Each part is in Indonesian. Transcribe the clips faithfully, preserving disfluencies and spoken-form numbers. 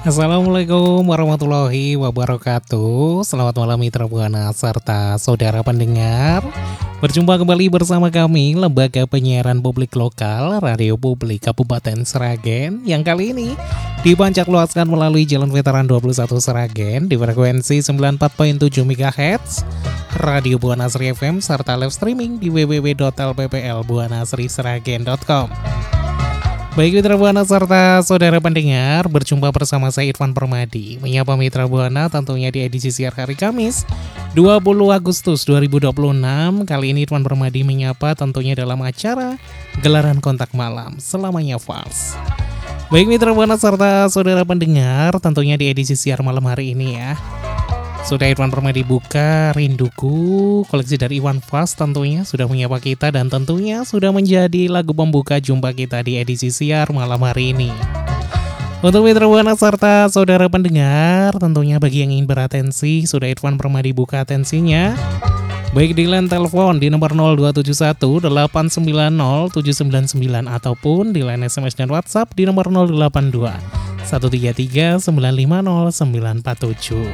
Assalamualaikum warahmatullahi wabarakatuh. Selamat malam mitra Buana serta saudara pendengar. Berjumpa kembali bersama kami Lembaga Penyiaran Publik Lokal Radio Publik Kabupaten Sragen, yang kali ini dipanjak luaskan melalui Jalan Veteran dua puluh satu Sragen di frekuensi sembilan puluh empat koma tujuh megahertz Radio Buana Sri F M, serta live streaming di w w w titik l p p l buana sri sragen titik com. Baik mitra Buana serta saudara pendengar, berjumpa bersama saya Irfan Permadi menyapa mitra Buana tentunya di edisi siar hari Kamis dua puluh Agustus dua ribu dua puluh enam. Kali ini Irfan Permadi menyapa tentunya dalam acara Gelaran Kontak Malam Selamanya Vals. Baik mitra Buana serta saudara pendengar, tentunya di edisi siar malam hari ini ya, sudah Irfan Permadi buka Rinduku, koleksi dari Iwan Fals tentunya sudah menyapa kita, dan tentunya sudah menjadi lagu pembuka jumpa kita di edisi siar malam hari ini. Untuk mitra Buana serta saudara pendengar, tentunya bagi yang ingin beratensi, sudah Irfan Permadi buka atensinya, baik di line telepon di nomor nol dua tujuh satu delapan sembilan nol tujuh sembilan sembilan ataupun di line S M S dan WhatsApp di nomor nol delapan dua satu tiga tiga sembilan lima nol sembilan empat tujuh.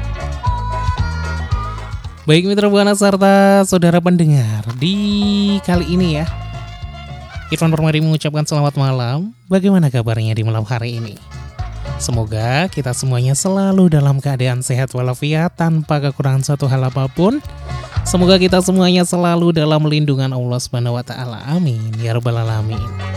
Baik mitra Buana serta saudara pendengar, di kali ini ya, Irfan Permadi mengucapkan selamat malam. Bagaimana kabarnya di malam hari ini? Semoga kita semuanya selalu dalam keadaan sehat walafiat tanpa kekurangan satu hal apapun. Semoga kita semuanya selalu dalam lindungan Allah Subhanahu wa taala. Amin ya rabbal alamin.